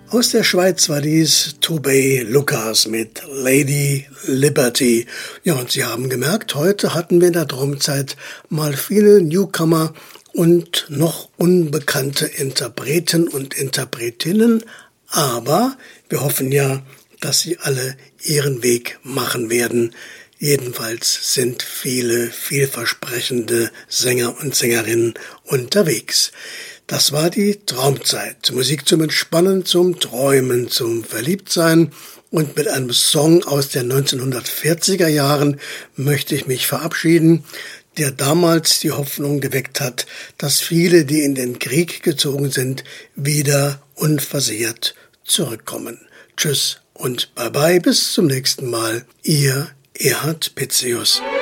Aus der Schweiz war dies Tobey Lucas mit Lady Liberty. Ja, und Sie haben gemerkt, heute hatten wir in der Traumzeit mal viele Newcomer und noch unbekannte Interpreten und Interpretinnen. Aber wir hoffen ja, dass sie alle ihren Weg machen werden. Jedenfalls sind viele vielversprechende Sänger und Sängerinnen unterwegs. Das war die Traumzeit. Musik zum Entspannen, zum Träumen, zum Verliebtsein. Und mit einem Song aus den 1940er Jahren möchte ich mich verabschieden, der damals die Hoffnung geweckt hat, dass viele, die in den Krieg gezogen sind, wieder unversehrt zurückkommen. Tschüss und Bye-bye, bis zum nächsten Mal. Ihr Erhard Pitzius.